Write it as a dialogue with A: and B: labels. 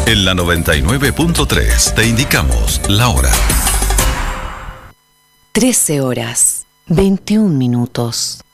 A: En la 99.3 te indicamos la hora.
B: 13 horas, 21 minutos.